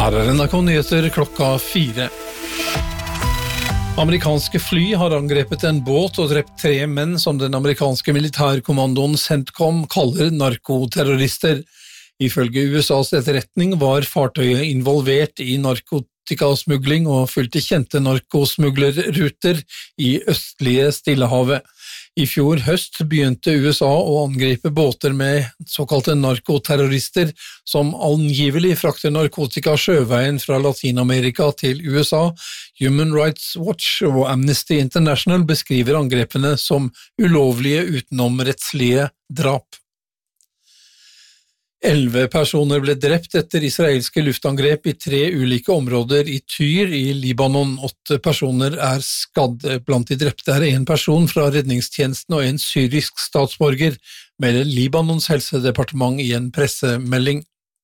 Her NRK Nyheter klokka 4. Amerikanske fly har angrepet en båt og drept 3 menn som den amerikanske militærkommandoen CENTCOM kaller narkoterrorister. Ifølge USAs etterretning var fartøyet involvert i narkotikasmugling og fulgte kjente narkosmuglerruter i østlige Stillehavet. I fjor høst begynte USA å angripe båter med såkalte narkoterrorister som angivelig frakter narkotika sjøveien fra Latinamerika til USA. Human Rights Watch og Amnesty International beskriver angrepene som ulovlige utenomrettslige drap. 11 personer ble drept etter israelske luftangrep i 3 ulike områder i Tyr i Libanon. 8 personer er skadd. Blant de drepte er 1 person fra redningstjenesten og en syrisk statsborger, melder Libanons helsedepartement i en pressemelding.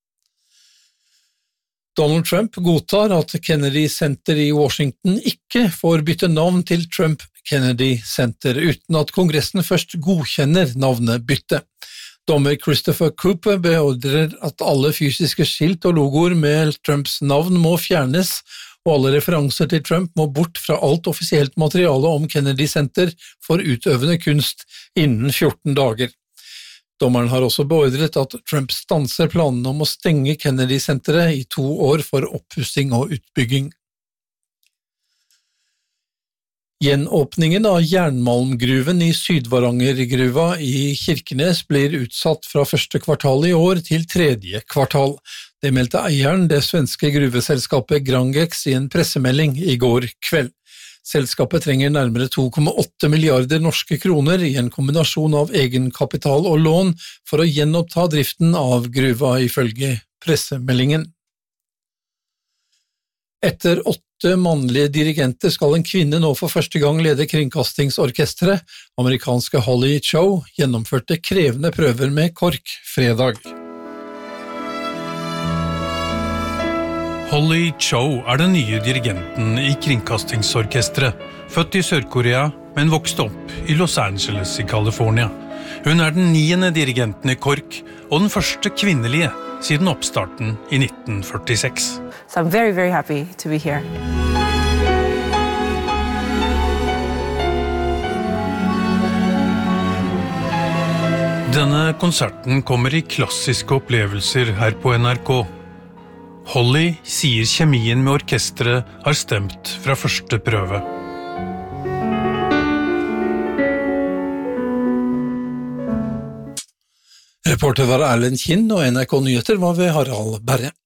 Donald Trump godtar at Kennedy Center i Washington ikke får bytte navn til Trump Kennedy Center, uten at Kongressen først godkjenner navnebyttet. Dommer Christopher Cooper beordrer at alle fysiske skilt og logoer med Trumps navn må fjernes, og alle referanser til Trump må bort fra alt offisielt materiale om Kennedy Center for utøvende kunst innen 14 dager. Dommeren har også beordret at Trump stanser planene om å stenge Kennedy Centeret i 2 år for oppussing og utbygging. Gjenåpningen av jernmalmgruven i Sydvarangergruva i Kirkenes blir utsatt fra første kvartal i år til 3. kvartal. Det meldte eieren, det svenske gruveselskapet Grangex, i en pressemelding i går kveld. Selskapet trenger nærmere 2,8 milliarder norske kroner i en kombinasjon av egenkapital og lån for å gjenoppta driften av gruva, ifølge pressemeldingen. Etter 8 mannlige dirigenter skal en kvinne nå for første gang lede kringkastingsorkestret. Amerikanske Holly Cho gjennomførte krevende prøver med KORK fredag. Holly Cho er den nye dirigenten i kringkastingsorkestret, født i Sør-Korea, men vokste opp i Los Angeles i California. Hun er den 9. dirigenten i KORK, og den første kvinnelige siden oppstarten i 1946. So I'm very, very happy to be here. Denne konserten kommer i klassiske opplevelser her på NRK. Holly sier kjemien med orkestret har stemt fra første prøve. Reporter var Erlend Kinn, og NRK Nyheter var ved Harald Berre.